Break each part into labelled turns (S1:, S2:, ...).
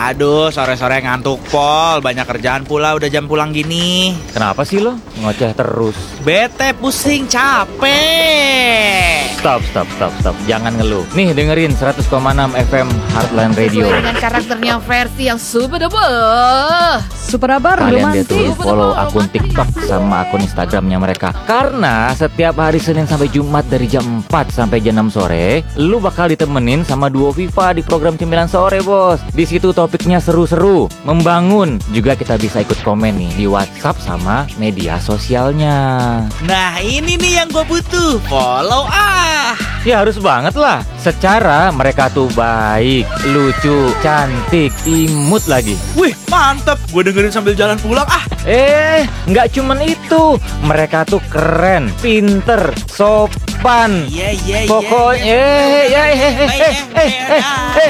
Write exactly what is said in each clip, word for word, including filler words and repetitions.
S1: Aduh, sore-sore ngantuk Pol. Banyak kerjaan pula, udah jam pulang gini.
S2: Kenapa sih lo ngoceh terus?
S1: Bete, pusing, capek.
S2: Stop, stop, stop, stop. Jangan ngeluh. Nih dengerin seratus koma enam F M Heartland Radio.
S3: Sesuai dengan karakternya versi yang super double.
S4: Super abar,
S2: Kalian dia tuh
S4: romantis.
S2: follow akun TikTok sama akun Instagramnya mereka. Karena setiap hari Senin sampai Jumat dari jam empat sampai jam enam sore, lu bakal ditemenin sama duo Viva di program Cemilan Sore, bos. Di situ topiknya seru-seru, membangun. Juga kita bisa ikut komen nih di WhatsApp sama media sosialnya.
S1: Nah, ini nih yang gue butuh. Follow ah.
S2: Ya harus banget lah. Secara mereka tuh baik, lucu, cantik, imut lagi.
S1: Wih, mantep. Gue dengerin sambil jalan pulang ah.
S2: Eh, nggak cuman itu. Mereka tuh keren, pinter, sopan.
S1: Iya, iya, iya.
S2: Pokoknya,
S1: iya.
S2: eh, eh, eh, eh, eh, eh, eh, eh.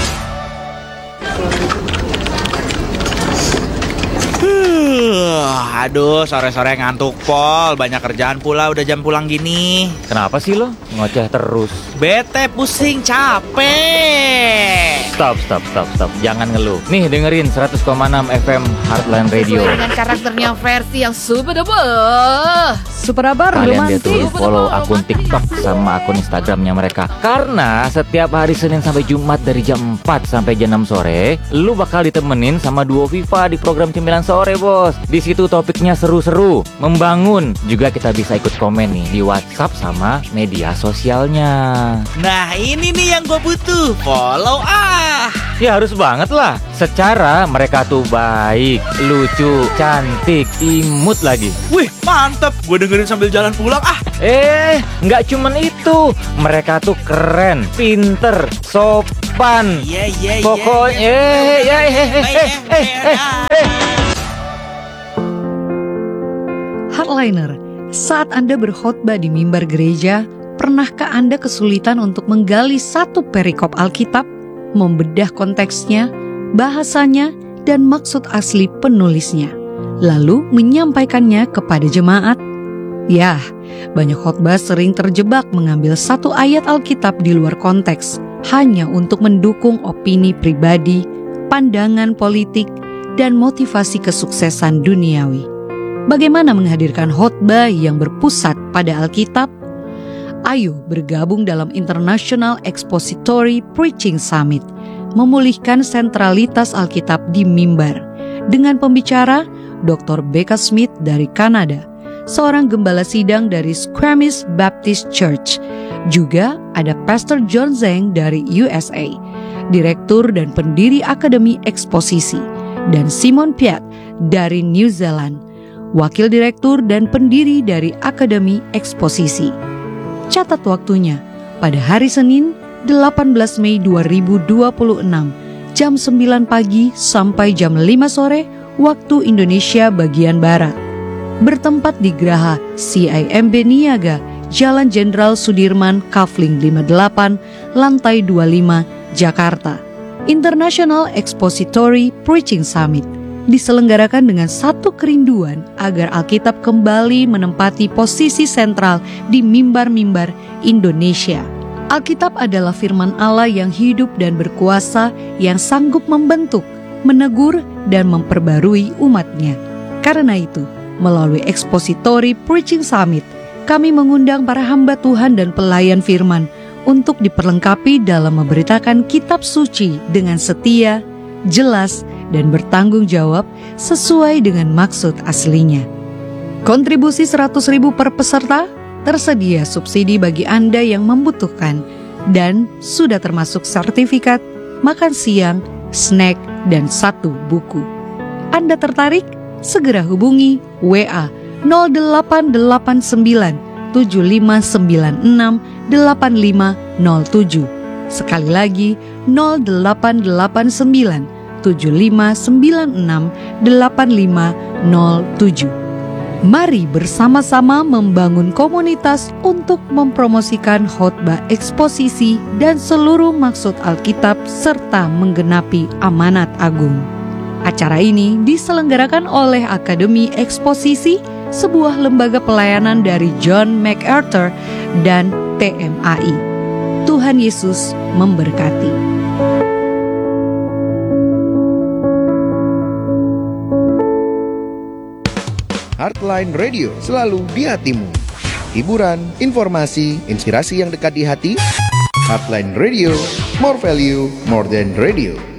S1: Huh, Aduh, sore-sore ngantuk Pol. Banyak kerjaan pula, udah jam pulang gini.
S2: Kenapa sih lo ngoceh terus?
S1: Bete, pusing, capek.
S2: Stop, stop, stop, stop. Jangan ngeluh. Nih dengerin seratus koma enam F M Heartland Radio.
S3: Sesuai dengan karakternya versi yang super double.
S4: Super abar,
S2: Kalian dia tuh
S4: romantis.
S2: follow akun TikTok sama akun Instagramnya mereka. Karena setiap hari Senin sampai Jumat dari jam empat sampai jam enam sore, lu bakal ditemenin sama duo Viva di program Cemilan Sore, bos. Di situ topiknya seru-seru, membangun. Juga kita bisa ikut komen nih di WhatsApp sama media sosialnya.
S1: Nah, ini nih yang gue butuh. Follow ah.
S2: Ya harus banget lah. Secara mereka tuh baik, lucu, cantik, imut lagi.
S1: Wih, mantep. Gue dengerin sambil jalan pulang ah.
S2: Eh, nggak cuman itu. Mereka tuh keren, pinter, sopan.
S1: Iya, iya, iya.
S2: Pokoknya,
S1: iya.
S2: eh, eh, eh, eh, eh, eh, eh, eh.
S4: Heartliner, saat Anda berkhotbah di mimbar gereja, pernahkah Anda kesulitan untuk menggali satu perikop Alkitab, membedah konteksnya, bahasanya, dan maksud asli penulisnya, lalu menyampaikannya kepada jemaat? Yah, banyak khotbah sering terjebak mengambil satu ayat Alkitab di luar konteks, hanya untuk mendukung opini pribadi, pandangan politik, dan motivasi kesuksesan duniawi. Bagaimana menghadirkan khotbah yang berpusat pada Alkitab? Ayo bergabung dalam International Expository Preaching Summit, memulihkan sentralitas Alkitab di mimbar, dengan pembicara Doktor Becca Smith dari Kanada, seorang gembala sidang dari Squamish Baptist Church. Juga ada Pastor John Zhang dari U S A, Direktur dan pendiri Akademi Eksposisi, dan Simon Piat dari New Zealand, Wakil Direktur dan pendiri dari Akademi Eksposisi. Catat waktunya pada hari Senin delapan belas Mei dua ribu dua puluh enam jam sembilan pagi sampai jam lima sore waktu Indonesia bagian Barat. Bertempat di Graha C I M B Niaga, Jalan Jenderal Sudirman, Kafling lima puluh delapan, lantai dua puluh lima, Jakarta. International Expository Preaching Summit diselenggarakan dengan satu kerinduan agar Alkitab kembali menempati posisi sentral di mimbar-mimbar Indonesia. Alkitab adalah firman Allah yang hidup dan berkuasa, yang sanggup membentuk, menegur, dan memperbarui umatnya. Karena itu, melalui Expository Preaching Summit, kami mengundang para hamba Tuhan dan pelayan firman untuk diperlengkapi dalam memberitakan kitab suci dengan setia, jelas, dan bertanggung jawab sesuai dengan maksud aslinya. Kontribusi seratus ribu per peserta, tersedia subsidi bagi Anda yang membutuhkan, dan sudah termasuk sertifikat, makan siang, snack, dan satu buku. Anda tertarik? Segera hubungi W A nol delapan delapan sembilan tujuh lima sembilan enam delapan lima nol tujuh. Sekali lagi, nol delapan delapan sembilan tujuh lima sembilan enam delapan lima nol tujuh. Mari bersama-sama membangun komunitas untuk mempromosikan khotbah eksposisi dan seluruh maksud Alkitab serta menggenapi amanat agung. Acara ini diselenggarakan oleh Akademi Eksposisi, sebuah lembaga pelayanan dari John MacArthur dan T M A I. Tuhan Yesus memberkati.
S5: Heartline Radio, selalu di hatimu. Hiburan, informasi, inspirasi yang dekat di hati. Heartline Radio, more value, more than radio.